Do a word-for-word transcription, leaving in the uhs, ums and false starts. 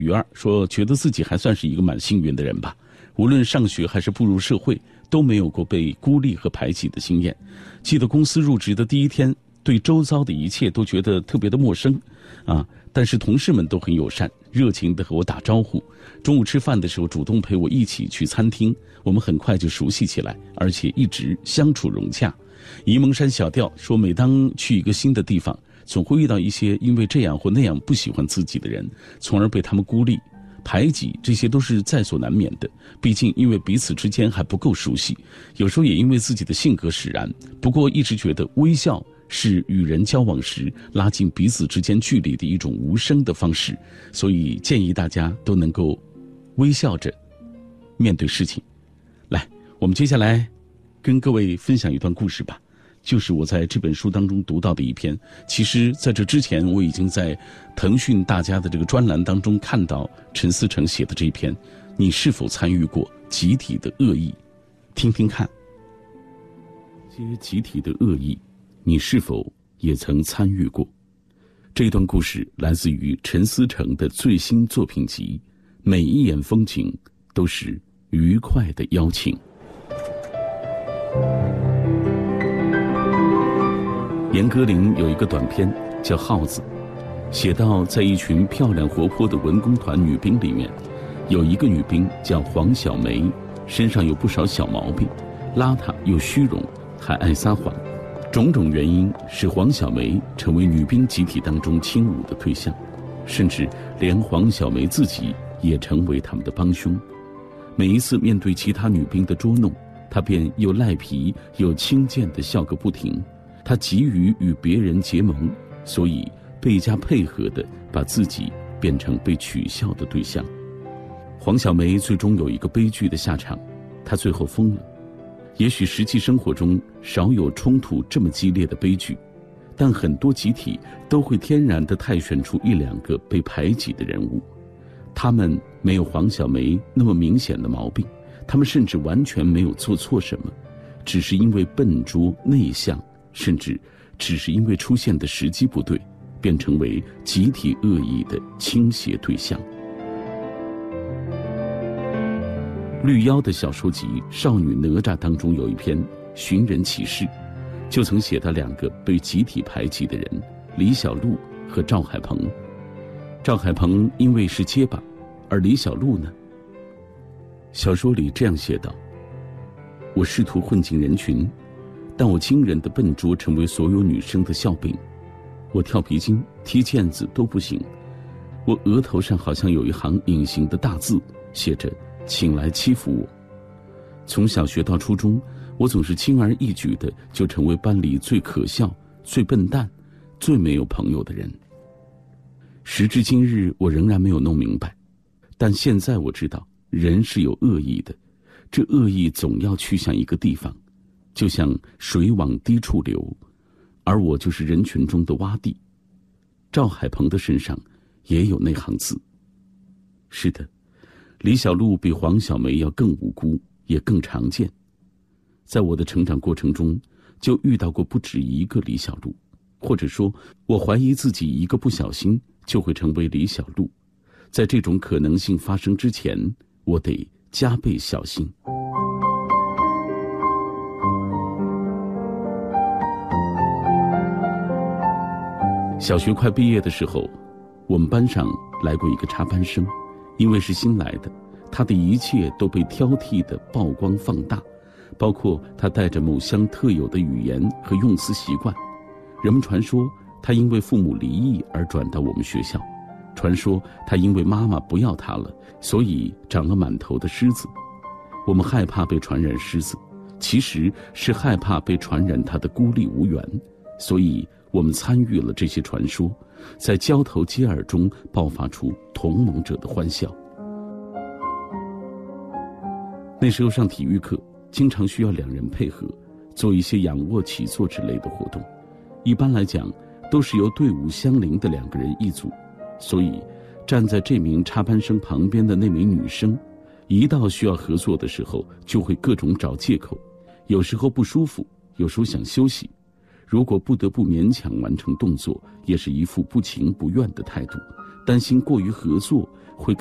雨儿说，觉得自己还算是一个蛮幸运的人吧，无论上学还是步入社会，都没有过被孤立和排挤的经验。记得公司入职的第一天，对周遭的一切都觉得特别的陌生啊，但是同事们都很友善，热情地和我打招呼。中午吃饭的时候，主动陪我一起去餐厅，我们很快就熟悉起来，而且一直相处融洽。沂蒙山小调说，每当去一个新的地方，总会遇到一些因为这样或那样不喜欢自己的人，从而被他们孤立排挤，这些都是在所难免的。毕竟因为彼此之间还不够熟悉，有时候也因为自己的性格使然。不过一直觉得微笑是与人交往时拉近彼此之间距离的一种无声的方式，所以建议大家都能够微笑着面对事情。来，我们接下来跟各位分享一段故事吧，就是我在这本书当中读到的一篇。其实在这之前，我已经在腾讯大家的这个专栏当中看到陈思诚写的这一篇，你是否参与过集体的恶意？听听看。这些集体的恶意，你是否也曾参与过？这段故事来自于陈思诚的最新作品集《每一眼风景都是愉快的邀请》。严歌苓有一个短篇叫《耗子》，写到在一群漂亮活泼的文工团女兵里面，有一个女兵叫黄小梅，身上有不少小毛病，邋遢又虚荣，还爱撒谎。种种原因使黄小梅成为女兵集体当中轻侮的对象，甚至连黄小梅自己也成为他们的帮凶。每一次面对其他女兵的捉弄，她便又赖皮又轻贱地笑个不停。她急于与别人结盟，所以倍加配合地把自己变成被取笑的对象。黄小梅最终有一个悲剧的下场，她最后疯了。也许实际生活中少有冲突这么激烈的悲剧，但很多集体都会天然地汰选出一两个被排挤的人物。他们没有黄小梅那么明显的毛病，他们甚至完全没有做错什么，只是因为笨拙内向，甚至只是因为出现的时机不对，便成为集体恶意的倾斜对象。绿妖的小说集《少女哪吒》当中有一篇《寻人启事》，就曾写到两个被集体排挤的人，李小璐和赵海鹏。赵海鹏因为是结巴，而李小璐呢？小说里这样写道：我试图混进人群，但我惊人的笨拙成为所有女生的笑柄。我跳皮筋、踢毽子都不行。我额头上好像有一行隐形的大字，写着请来欺负我。从小学到初中，我总是轻而易举的就成为班里最可笑、最笨蛋、最没有朋友的人。时至今日，我仍然没有弄明白，但现在我知道人是有恶意的，这恶意总要去向一个地方，就像水往低处流，而我就是人群中的洼地。赵海鹏的身上也有那行字。是的，李小璐比黄小梅要更无辜，也更常见。在我的成长过程中，就遇到过不止一个李小璐，或者说我怀疑自己一个不小心就会成为李小璐。在这种可能性发生之前，我得加倍小心。小学快毕业的时候，我们班上来过一个插班生，因为是新来的，他的一切都被挑剔的曝光放大，包括他带着某乡特有的语言和用词习惯。人们传说他因为父母离异而转到我们学校，传说他因为妈妈不要他了，所以长了满头的虱子。我们害怕被传染虱子，其实是害怕被传染他的孤立无援，所以我们参与了这些传说，在交头接耳中爆发出同盟者的欢笑。那时候上体育课，经常需要两人配合，做一些仰卧起坐之类的活动。一般来讲，都是由队伍相邻的两个人一组，所以站在这名插班生旁边的那名女生，一到需要合作的时候，就会各种找借口，有时候不舒服，有时候想休息。如果不得不勉强完成动作，也是一副不情不愿的态度， 担心过于合作会